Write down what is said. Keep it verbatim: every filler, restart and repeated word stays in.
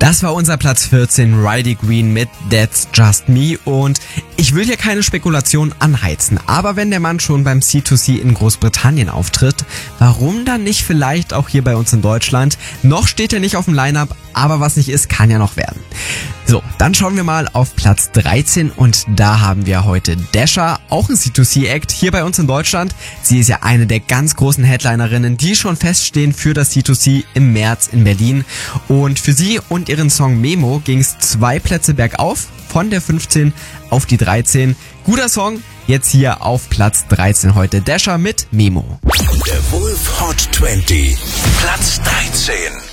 Das war unser Platz vierzehn, Riley Green mit That's Just Me, und ich will hier keine Spekulation anheizen, aber wenn der Mann schon beim C zwei C in Großbritannien auftritt, warum dann nicht vielleicht auch hier bei uns in Deutschland? Noch steht er nicht auf dem Line-Up, aber was nicht ist, kann ja noch werden. So, dann schauen wir mal auf Platz dreizehn und da haben wir heute Dasha, auch ein C zwei C-Act hier bei uns in Deutschland. Sie ist ja eine der ganz großen Headlinerinnen, die schon feststehen für das C zwei C im März in Berlin, und für sie und ihren Song Memo ging es zwei Plätze bergauf, von der fünfzehn auf die dreizehn. Guter Song, jetzt hier auf Platz dreizehn heute Dasha mit Memo. Der Wolf Hot zwanzig, Platz dreizehn.